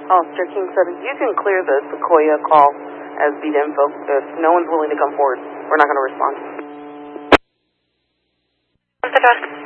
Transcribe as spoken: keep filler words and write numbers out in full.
Oh, Sir King said you can clear the Sequoia call as beat info. If no one's willing to come forward, we're not going to respond.